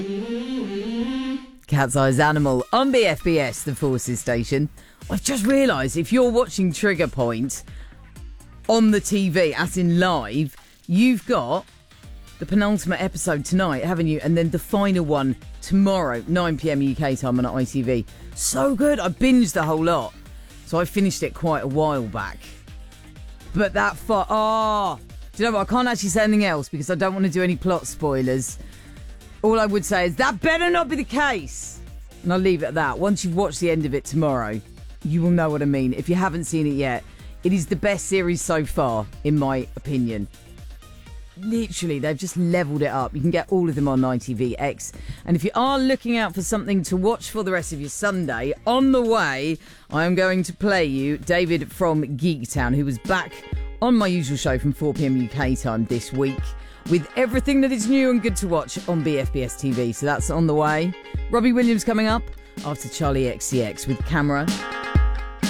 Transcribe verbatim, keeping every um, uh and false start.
Cat's Eyes Animal on B F B S, the Forces station. I've just realised if you're watching Trigger Point on the T V, as in live, you've got the penultimate episode tonight, haven't you? And then the final one tomorrow, nine p.m. U K time on I T V. So good. I binged the whole lot. So I finished it quite a while back. But that far... Oh, do you know what? I can't actually say anything else because I don't want to do any plot spoilers. All I would say is that better not be the case. And I'll leave it at that. Once you've watched the end of it tomorrow, you will know what I mean. If you haven't seen it yet, it is the best series so far, in my opinion. Literally, they've just leveled it up. You can get all of them on I T V X. And if you are looking out for something to watch for the rest of your Sunday, on the way, I am going to play you David from Geektown, who was back on my usual show from four p.m. U K time this week, with everything that is new and good to watch on B F B S T V. So that's on the way. Robbie Williams coming up after Charlie X C X with Camera.